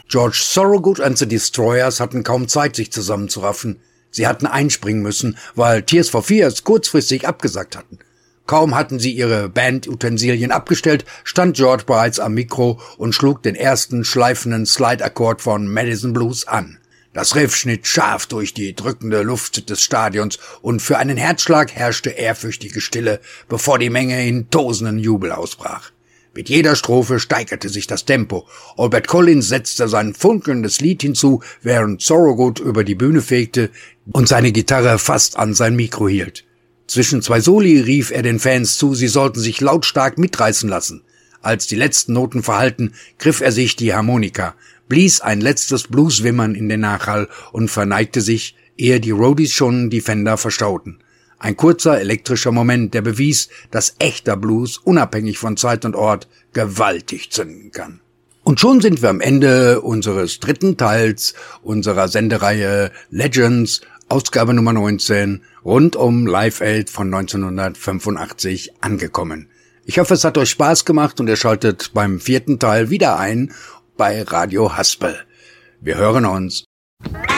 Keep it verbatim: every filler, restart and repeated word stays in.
George Thorogood and the Destroyers hatten kaum Zeit, sich zusammenzuraffen. Sie hatten einspringen müssen, weil Tears for Fears kurzfristig abgesagt hatten. Kaum hatten sie ihre Bandutensilien abgestellt, stand George bereits am Mikro und schlug den ersten schleifenden Slide-Akkord von Madison Blues an. Das Riff schnitt scharf durch die drückende Luft des Stadions und für einen Herzschlag herrschte ehrfürchtige Stille, bevor die Menge in tosenden Jubel ausbrach. Mit jeder Strophe steigerte sich das Tempo. Albert Collins setzte sein funkelndes Lied hinzu, während Thorogood über die Bühne fegte und seine Gitarre fast an sein Mikro hielt. Zwischen zwei Soli rief er den Fans zu, sie sollten sich lautstark mitreißen lassen. Als die letzten Noten verhallten, griff er sich die Harmonika, blies ein letztes Blueswimmern in den Nachhall und verneigte sich, ehe die Roadies schon die Fender verstauten. Ein kurzer elektrischer Moment, der bewies, dass echter Blues, unabhängig von Zeit und Ort, gewaltig zünden kann. Und schon sind wir am Ende unseres dritten Teils unserer Sendereihe Legends, Ausgabe Nummer neunzehn, rund um Live Aid von neunzehnhundertfünfundachtzig angekommen. Ich hoffe, es hat euch Spaß gemacht und ihr schaltet beim vierten Teil wieder ein bei Radio Haspel. Wir hören uns.